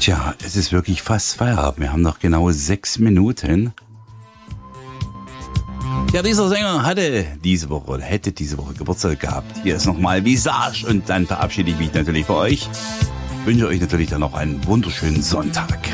Tja, es ist wirklich fast Feierabend. Wir haben noch genau 6 Minuten. Ja, dieser Sänger hätte diese Woche Geburtstag gehabt. Hier ist nochmal Visage und dann verabschiede ich mich natürlich bei euch. Wünsche euch natürlich dann noch einen wunderschönen Sonntag.